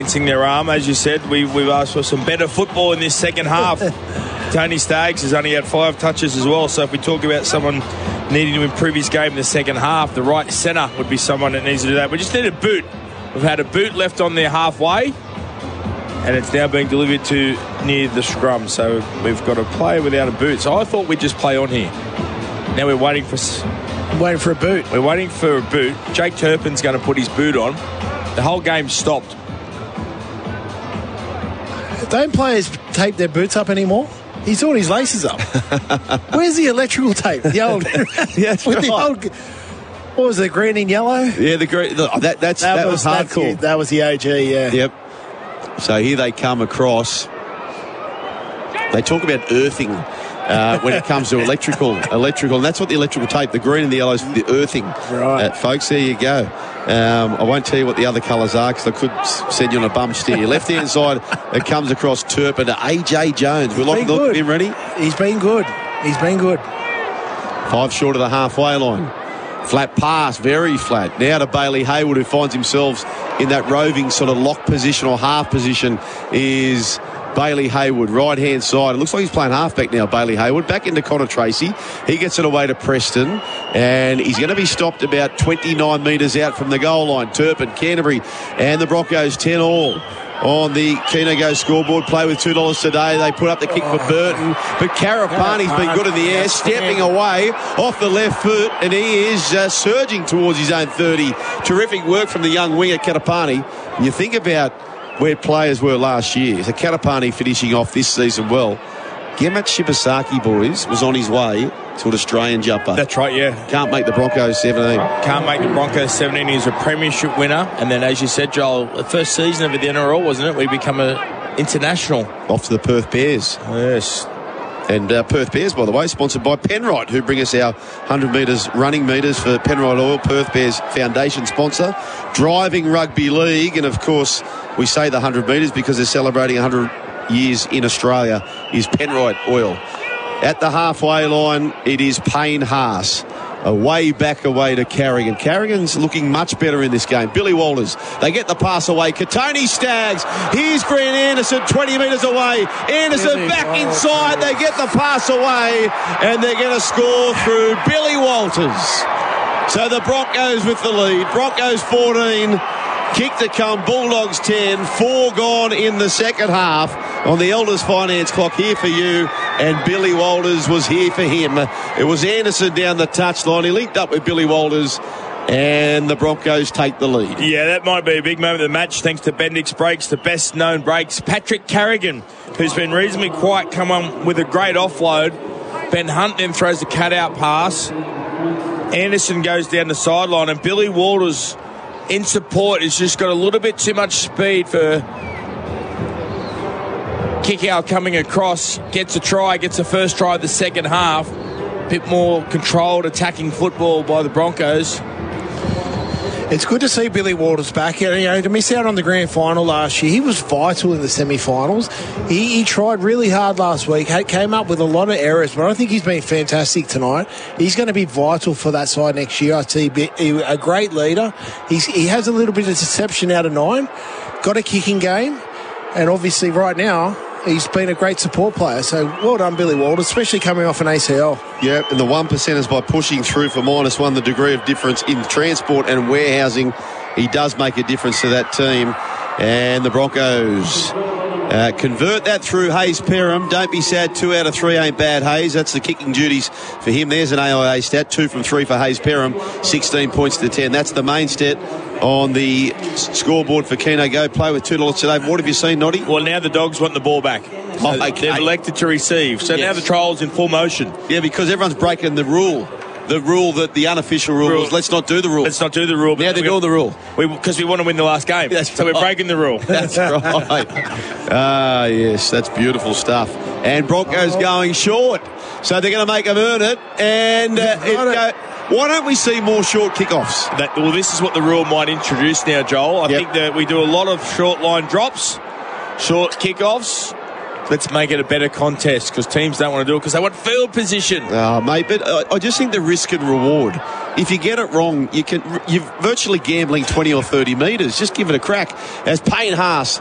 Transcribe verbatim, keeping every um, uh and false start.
their arm, as you said. We, we've asked for some better football in this second half. Tony Staggs has only had five touches as well, so if we talk about someone needing to improve his game in the second half, the right centre would be someone that needs to do that. We just need a boot. We've had a boot left on there halfway, and it's now being delivered to near the scrum, so we've got a player without a boot. So I thought we'd just play on here. Now we're waiting for waiting for a boot. We're waiting for a boot. Jake Turpin's going to put his boot on. The whole game stopped. Don't players tape their boots up anymore? He's doing his laces up. Where's the electrical tape? The old, yeah, with right. the old. What was it? Green and yellow? Yeah, the green. The, that that's that, that was, was hardcore. That was the O G. Yeah. Yep. So here they come across. They talk about earthing uh, when it comes to electrical, electrical, and that's what the electrical tape, the green and the yellow, is for the earthing. Right, uh, folks. There you go. Um, I won't tell you what the other colours are because I could send you on a bum steer. Left hand side, it comes across Turpin to A J Jones. We're looking at him ready. He's been good. He's been good. Five short of the halfway line. Flat pass, very flat. Now to Bailey Hayward, who finds himself in that roving sort of lock position or half position, is Bailey Hayward, right-hand side. It looks like he's playing halfback now, Bailey Hayward. Back into Connor Tracy. He gets it away to Preston, and he's going to be stopped about twenty-nine metres out from the goal line. Turpin, Canterbury, and the Broncos ten all. On the Keno Go scoreboard, play with two dollars today. They put up the kick for Burton, but Karapani's been good in the air, stepping away off the left foot, and he is uh, surging towards his own thirty. Terrific work from the young winger, Karapani. And you think about where players were last year. So Karapani finishing off this season well. Gemat Shibasaki, boys, was on his way to an Australian jumper. That's right, yeah. Can't make the Broncos seventeen. Can't make the Broncos seventeen. He's a premiership winner. And then, as you said, Joel, the first season of the N R L, wasn't it? We become a international. Off to the Perth Bears. Yes. And uh, Perth Bears, by the way, sponsored by Penrite, who bring us our one hundred metres running metres for Penrite Oil, Perth Bears foundation sponsor. Driving Rugby League, and of course, we say the one hundred metres because they're celebrating one hundred years in Australia, is Penrite Oil. At the halfway line, it is Payne Haas. Away back away to Carrigan. Carrigan's looking much better in this game. Billy Walters, they get the pass away. Katoni Staggs, here's Grant Anderson, twenty metres away. Anderson back inside, they get the pass away, and they're going to score through Billy Walters. So the Broncos with the lead. Broncos fourteen, kick to come, Bulldogs ten, four gone in the second half on the Elders Finance clock. Here for you, and Billy Walters was here for him. It was Anderson down the touchline. He linked up with Billy Walters, and the Broncos take the lead. Yeah, that might be a big moment of the match, thanks to Bendix Brakes, the best known brakes. Patrick Carrigan, who's been reasonably quiet, come on with a great offload. Ben Hunt then throws the cut-out pass. Anderson goes down the sideline, and Billy Walters in support has just got a little bit too much speed for Kickout coming across, gets a try, gets a first try of the second half. Bit more controlled attacking football by the Broncos. It's good to see Billy Walters back. You know, to miss out on the grand final last year, he was vital in the semi-finals. He, he tried really hard last week, came up with a lot of errors, but I think he's been fantastic tonight. He's going to be vital for that side next year. I see a great leader. He's, he has a little bit of deception out of nine, got a kicking game, and obviously right now, he's been a great support player. So well done, Billy Walters, especially coming off an A C L. Yeah, and the one percenters by pushing through for minus one, the degree of difference in transport and warehousing, he does make a difference to that team. And the Broncos uh, convert that through Hayes Perham. Don't be sad, two out of three ain't bad, Hayes. That's the kicking duties for him. There's an A I A stat, two from three for Hayes Perham, sixteen points to ten. That's the main stat on the scoreboard for Keno Go. Play with two dollars today. What have you seen, Noddy? Well, now the Dogs want the ball back. So oh, okay. They've elected to receive. So yes. Now the trial's in full motion. Yeah, because everyone's breaking the rule. The rule that the unofficial rule, rule was, let's not do the rule. Let's not do the rule. Now they're doing the rule. Because we, we want to win the last game. That's so right. We're breaking the rule. That's right. Ah, yes, that's beautiful stuff. And Broncos oh. going short. So they're going to make them earn it. And uh, it go, why don't we see more short kickoffs? That, well, this is what the rule might introduce now, Joel. I yep. think that we do a lot of short line drops, short kickoffs. Let's make it a better contest because teams don't want to do it because they want field position. Oh, mate, but uh, I just think the risk and reward if you get it wrong, you can, you're virtually gambling twenty or thirty metres. Just give it a crack. As Payne Haas